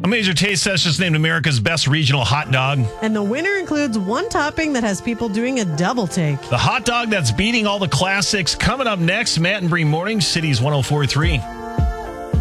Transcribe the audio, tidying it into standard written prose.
A major taste test just named America's best regional hot dog. And the winner includes one topping that has people doing a double take. The hot dog that's beating all the classics. Coming up next, Matt and Bree Morning, Cities 104.3.